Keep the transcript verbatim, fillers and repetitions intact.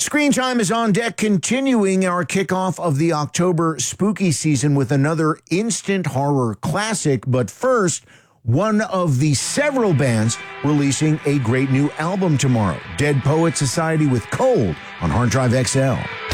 Screen Time is on deck, continuing our kickoff of the October spooky season with another instant horror classic. But first, one of the several bands releasing a great new album tomorrow, Dead Poet Society with Cold on Hard Drive X L.